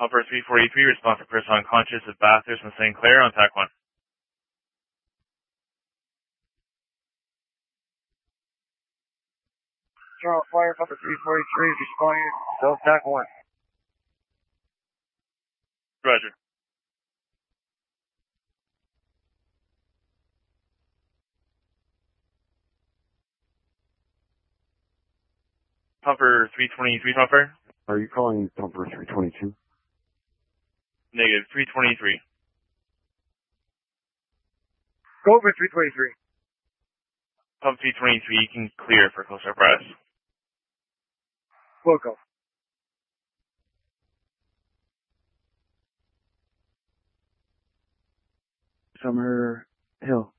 Pumper 343, response for person unconscious at Bathurst and St. Clair on TAC 1. Charles Fire, Pumper 343 is responding to TAC 1. Roger. Pumper 323, Pumper. Are you calling Pumper 322? Negative, 323. Go over 323. Pump 323, you can clear for close apparatus. Wilco. Summer Hill.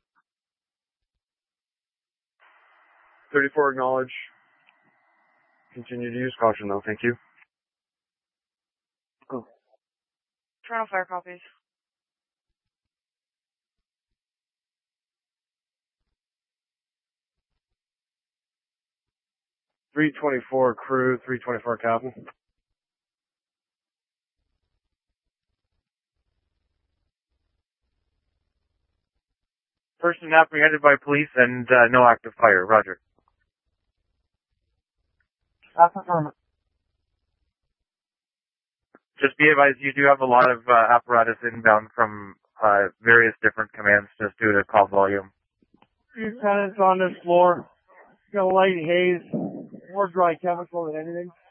34 acknowledge. Continue to use caution though, thank you. Go. Toronto Fire copies. .324 crew, 324 captain. Person apprehended by police and no active fire. Roger. Affirmative. Just be advised, you do have a lot of apparatus inbound from various different commands just due to call volume. Lieutenants on this floor. Got a light haze, more dry chemical than anything.